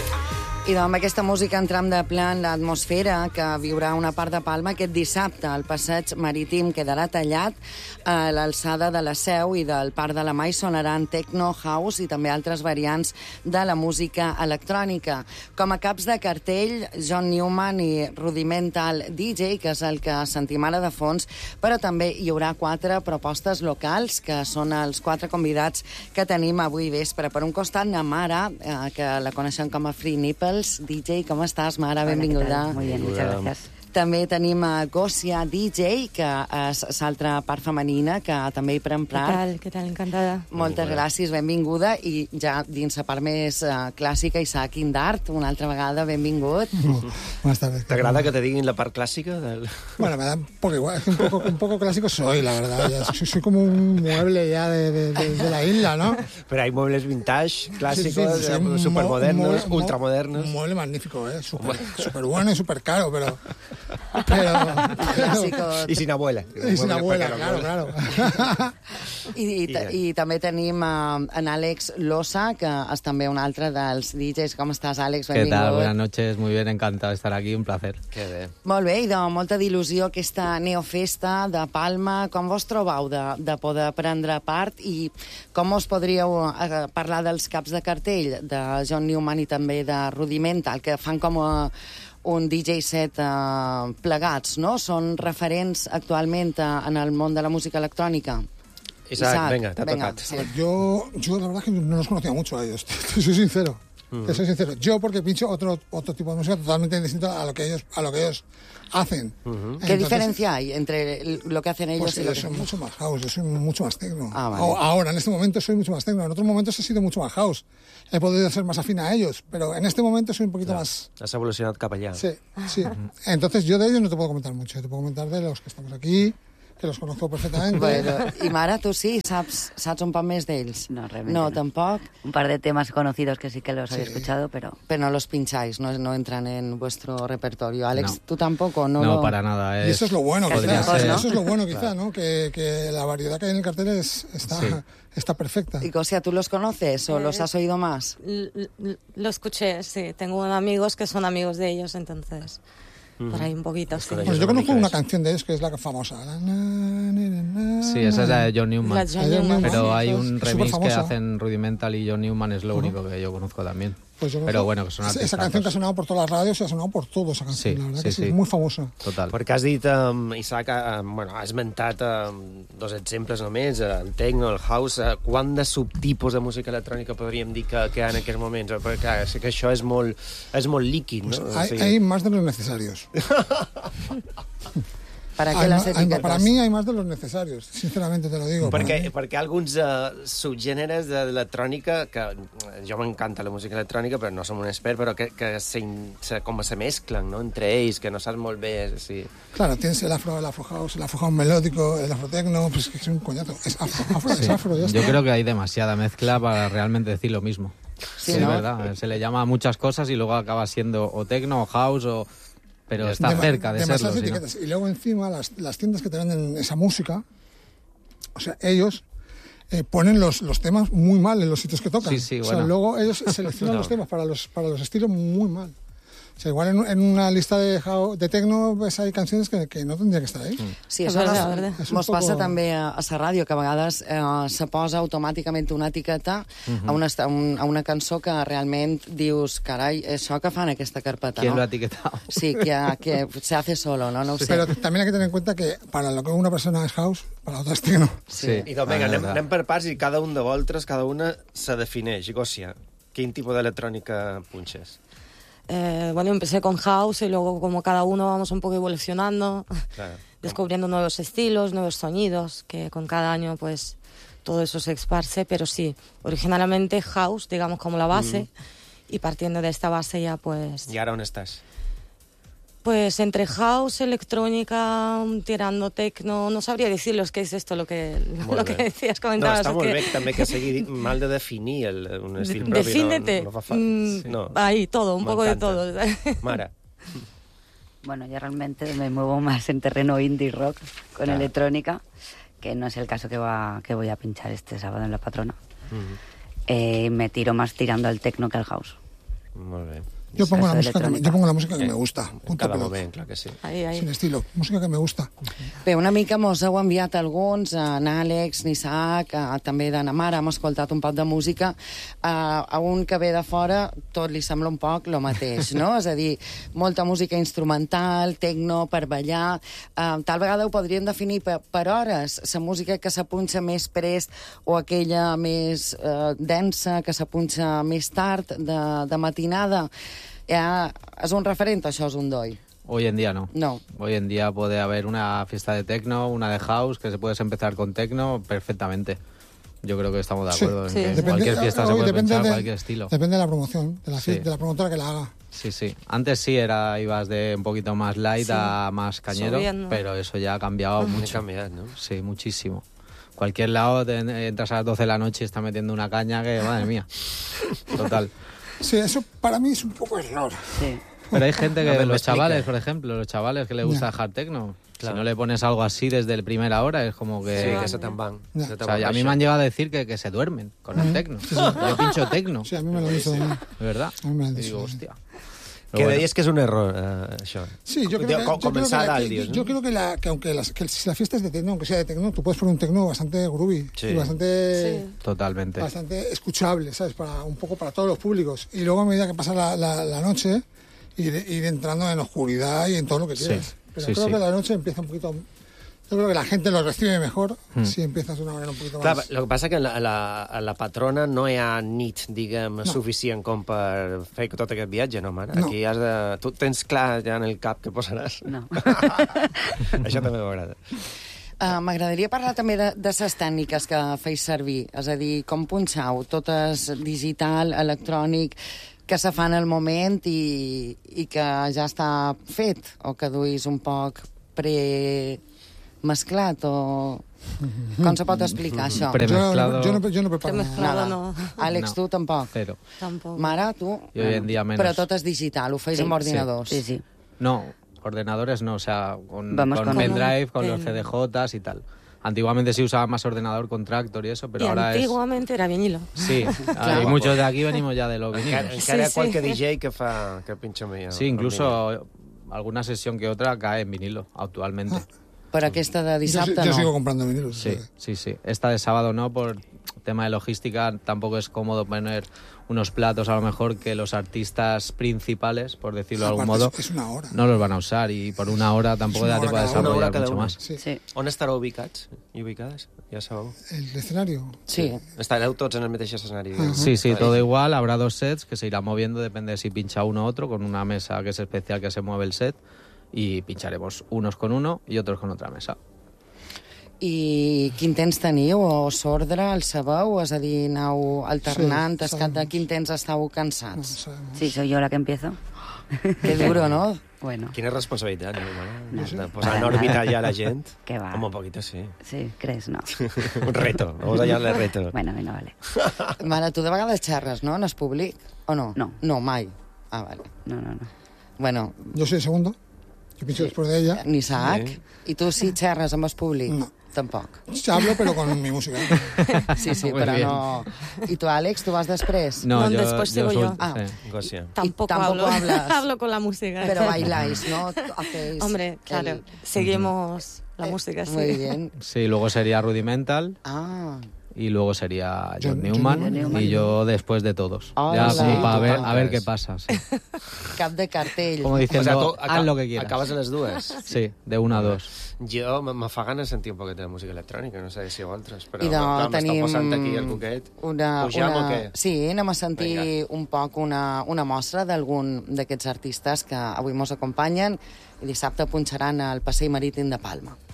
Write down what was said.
I amb aquesta música entram de ple en l'atmosfera que viurà una part de Palma aquest dissabte. El passeig marítim quedarà tallat a l'alçada de la Seu i del Parc de la Mai sonaran techno, house i també altres variants de la música electrònica. Com a caps de cartell, John Newman i Rudimental DJ, que és el que sentim ara de fons, però també hi haurà 4 propostes locals, que són els 4 convidats que tenim avui vespre. Per un costat, na Mara, que la coneixem com a Free Nipples, DJ, com estàs, Mara? Benvinguda. Muy bien, muchas gracias. També tenim a Gosia DJ, que és l'altra part femenina, que també hi pren part. Què tal? Encantada. Moltes gràcies, benvinguda. I ja dins la part més clàssica, Isaac Indart, una altra vegada, benvingut. Buenas tardes. ¿Te agrada que te digan la parte clásica? Bueno, me da un poco igual. Un poco clásico soy, la verdad. Ya soy como un mueble ya de la isla, ¿no? Pero hay muebles vintage, clásicos, Sí, supermodernos, ultramodernos. Un mueble magnífico, ¿eh? Súper bueno y súper caro, pero Clàssicos. Y sin abuela. Y sin abuela, claro. I també tenim en Àlex Losa, que és també un altre dels DJs. Com estàs, Àlex? ¿Qué tal? Buenas noches, muy bien, encantado de estar aquí, un placer. Que bé. Molt bé, i de molta d'il·lusió aquesta neofesta de Palma. Com vos trobeu de poder prendre part i com us podríeu parlar dels caps de cartell de John Newman i també de Rudimental, que fan com un DJ set plegats, no? Són referents actualment en el món de la música electrònica. Isaac, venga, te ha tocado. Sí. Yo la verdad que no los conocía mucho a ellos, te soy sincero. Te soy sincero. Yo porque pincho otro tipo de música totalmente distinto a lo que ellos hacen. ¿Qué diferencia hay entre lo que hacen ellos pues y lo yo que soy mucho más house, yo soy mucho más techno. Ah, vale. Ahora, en este momento soy mucho más techno. En otros momentos he sido mucho más house. He podido ser más afín a ellos, pero en este momento soy un poquito más... Has evolucionado cap allá. Sí. Entonces yo de ellos no te puedo comentar mucho. Te puedo comentar de los que estamos aquí, que los conozco perfectamente. Bueno, i Mara, tu sí? Saps un poc més d'ells? No, realmente No, no. tampoc? Un par de temas conocidos que sí que los había Sí. escuchado, pero... Pero no los pincháis, no entran en vuestro repertorio. Alex, No. ¿tú tampoco? No, para nada. Y eso es lo bueno, podría quizá. ser. Eso es lo bueno, quizá, ¿no? Que la variedad que hay en el cartel está perfecta. Y Gosia, ¿tú los conoces o los has oído más? Lo escuché, sí. Tengo amigos que son amigos de ellos, entonces... Por ahí un poquito, sí. Pues yo conozco una canción de ellos que es la famosa. Sí, esa es la de John Newman. La John Newman, Pero sí, hay es un súper remix que famosa. hacen Rudimental y John Newman, es lo único que yo conozco también. Pues yo Pero conozco bueno, que son artistas. esa canción que ha sonado por todas las radios y ha sonado por todo esa canción. Sí, La verdad sí, que sí, sí. es muy famosa. Total. Perquè has dit, Isaac, ha esmentat 2 exemples només, el techno, el house. Quant de subtipus de música electrònica podríem dir que hi ha en aquests moments? Perquè clar, sé que això és molt líquid, no? Pues hay más de los necesarios. ¿Para qué las etiquetas? Para mí hay más de los necesarios, sinceramente te lo digo. Perquè alguns subgèneres d'electrònica, que jo m'encanta la música electrònica, però no som un expert, però que com se mesclen, no?, entre ells, que no saps molt bé. Sí. Claro, tienes el afro house, el afro house melódico, el afro techno, pues es un coñazo. Es afro, Sí. es afro, ya está. Yo creo que hay demasiada mezcla para realmente decir lo mismo. Sí, Sí, ¿no? verdad. Se le llama a muchas cosas y luego acaba siendo o techno o house o... Pero está cerca de serlo. Demasiadas si no. etiquetas. Y luego encima las tiendas que te venden esa música, o sea, ellos ponen los temas muy mal en los sitios que tocan. Sí, sí, O sea, bueno. luego ellos seleccionan los temas para los estilos muy mal. O sea, igual en una lista de techno ves hay canciones que no tendrían que estar ahí. Sí, És això verdad. És un mos passa poco- també a la ràdio, que a vegades se posa automàticament una etiqueta a una cançó que realment dius, carai, això que fan aquesta carpeta, ¿Quién no? lo ha etiquetado? Sí, que se hace solo, no ho sé. Pero también hay que tener en cuenta que para lo que una persona es house, para otra es techno. Sí. I doncs, vinga, verdad. anem per parts i cada un de vosaltres, cada una se defineix. Gòcia, quin tipus d'electrònica punxes? Bueno, empecé con house y luego como cada uno vamos un poco evolucionando, Claro. descubriendo nuevos estilos, nuevos sonidos, que con cada año pues todo eso se esparce, pero sí, originalmente house, digamos como la base, y partiendo de esta base ya pues... I ara on estàs? Pues entre house, electrónica, tirando techno, no sabría decirlo, es que es esto lo que decías, No, comentabas. està es molt que- bé també que sigui mal de definir un estil propi. Defínete. No fa fa... No. Ahí, todo, un poco de M'encanta. todo. Mara. Bueno, yo realmente me muevo más en terreno indie rock con Claro. electrónica, que no es el caso que voy a pinchar este sábado en La Patrona. Me tiro más tirando al techno que al house. Molt bé. Yo pongo la música que Sí. me gusta. Punto Cada pelota. moment, clar que sí. Ahí. Sin estilo. Música que me gusta. Bé, una mica mos heu enviat alguns, en Àlex, n'Isaac, també d'Anna Mara, hem escoltat un poc de música. A un que ve de fora tot li sembla un poc lo mateix, no? És a dir, molta música instrumental, tecno, per ballar. Tal vegada ho podríem definir per hores, la música que s'apunxa més prest o aquella més densa, que s'apunxa més tard, de matinada. Ja, és un referent, això és un doi. Hoy en día no. No. Hoy en día puede haber una fiesta de techno, una de house, que se puedes empezar con techno perfectamente. Yo creo que estamos de acuerdo Sí. en que Depende- cualquier fiesta se hoy puede depende pensar de- cualquier estilo. Depende de la promoción, Sí. de la promotora que la haga. Sí, sí. Antes sí ibas de un poquito más light Sí. a más cañero, Subiendo. pero eso ya ha cambiado Ha mucho. canviat, no? Sí, muchísimo. Cualquier lado entras a las 12 de la noche y está metiendo una caña que, madre mía. Total. Sí, eso para mí es un poco error. Sí. Pero hay gente que, A ver, los explica. chavales, por ejemplo, los chavales que les gusta el hard techno, Claro. si no le pones algo así desde el primera hora, es como Sí, que... que se te'n van. Ja. Se O te'n sea, van a mí baixar. me han llegado a decir que se duermen con el techno. Yo pincho techno, Sí, a mí me lo han dicho también. de verdad. A mí me lo han Y dicho, digo, sí. hostia. Que Pero bueno. deies que és un error, això. Sí, yo creo que, Començar a dalt, dius, no? yo creo que aunque si la fiesta es de techno, aunque sea de techno, tú puedes poner un techno bastante groovy Sí. y bastante Totalmente. escuchable, ¿sabes? Un poco para todos los públicos. Y luego a medida que pasa la noche, ir entrando en oscuridad y en todo lo que quieras. Pero sí, creo sí. que la noche empieza un poquito... Yo creo que la gente lo recibe mejor si empiezas de una manera un poquito Clar, más... el que passa que a la patrona no hi ha nit, diguem, suficient com per fer tot aquest viatge, no, mare? No. Aquí has de... Tu tens clar ja en el cap què posaràs? No. Això també m'agrada. M'agradaria parlar també de les tècniques que feis servir, és a dir, com punxau, tot és digital, electrònic, que se fa en el moment i que ja està fet, o que duis un poc mesclat, o... Com se pot explicar això? Premezclado, Yo no preparo nada. Mezclado no. Àlex, No. tu tampoc? cero. Tampoco. Mare, tu? Y hoy en día menos. Però tot és digital, ho feis Sí, amb ordinadors. Sí, sí. No, ordenadores no, o sea, Vamos con con pendrive, con los pen. CDJs y tal. Antiguamente se usaba más ordenador con Tractor y eso, pero Y ahora antiguamente era vinilo. es... Sí, y muchos de aquí venimos ya de los Encara vinilos. hi ha Sí. qualque DJ que pinxa millor. Sí, incluso alguna sesión que otra cae en vinilo actualmente. Per aquesta de Yo, dissabte, yo no. sigo comprando vinilos. Sí, sí, sí. Esta de sábado no, por tema de logística tampoco es cómodo poner unos platos a lo mejor que los artistas principales, por decirlo de algún Aparte, modo, es una hora. no los van a usar y por una hora tampoco Es da una tiempo a hora cada uno. Una hora desarrollar cada mucho uno. más. Sí. Sí. On estareu ubicats i ubicades? Ja sabeu. El escenario. Sí. Estareu tots en el mateix escenari. Sí, sí, todo igual. Habrá dos sets que se irán moviendo, depende de si pincha uno u otro, con una mesa que es especial que se mueve el set. Y pincharemos unos con uno y otros con otra mesa. I quin temps teniu, o s'ordre, el sabeu? És a dir, aneu alternant, Sí, cada quin temps estàu No cansats? sabemos. Sí, soy yo la que empiezo. Que duro, no? Bueno, Quina responsabilitat, no, mare? No, De no. posar en òrbita ja la gent. Que va. Home, un poquito sí. sí, ¿crees? No. Un reto. Vamos allá al reto. Bueno, no vale. Mare, tu de vegades xerres, no?, en el públic, o no? No. No, mai. Ah, vale. No. Bueno, Yo soy el segundo. Yo pincho después de ella. ni Isaac. Sí. I tu sí xerres amb el públic? No. Tampoc. Hablo, pero con mi música. Sí, sí, Muy però bien. no... I tu, Àlex, tu vas després? No, No, después sigo soy- yo. Ah. sí. Gosia. Tampoco, tampoco hablo. hablas. Hablo con la música. Pero bailáis, ¿no? Hacéis Hombre, claro. el- Seguimos la música, sí. Muy bien. Sí, luego sería Rudimental Ah, y luego sería John John Newman, Newman. y yo después de todos. Hola. Ya como para ver, Sí, a ver tú qué pasa. Sí. cap de cartell. Como diciendo, tu haz lo que quieras. acabes a les dues. Sí, de 1 a 2. Jo me fa ganes de sentir un poquet de música electrònica, no sé si vosaltres, però I de, clar, m'està tenim posant aquí el cuquet. una... Pugem o què? Sí, anem a sentir Vinga. un poc una mostra d'algun d'aquests artistes que avui mos acompanyen i dissabte punxaran al Passeig Marítim de Palma.